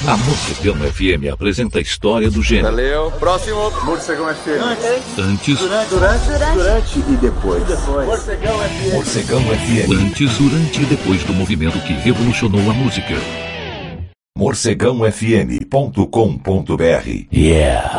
A Morcegão FM apresenta a história do gênero. Valeu. Próximo. Morcegão FM. Antes, Durante e depois. Morcegão FM. Morcegão FM. Antes, durante e depois do movimento que revolucionou a música. morcegãofm.com.br. Yeah.